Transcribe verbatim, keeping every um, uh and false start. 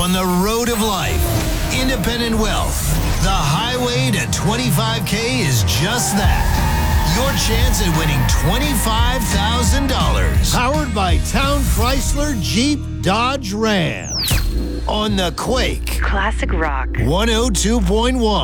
on the road of life. Independent Wealth. The highway to twenty-five K is just that. Your chance at winning twenty-five thousand dollars. Powered by Town Chrysler Jeep Dodge Ram. On the Quake. Classic rock. one oh two point one.